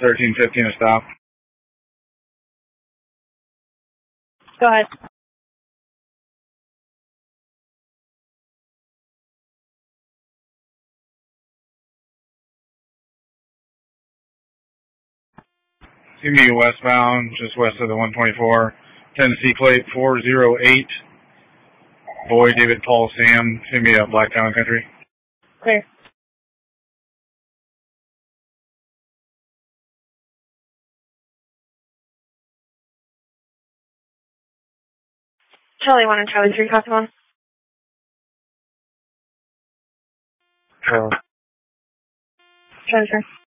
1315 a stop. Go ahead. CMU westbound, just west of the 124. Tennessee plate 408. Boy, David, Paul, Sam. CMU Blacktown Country. Clear. Charlie 1 and Charlie 3, copy 1. Charlie. Charlie 3.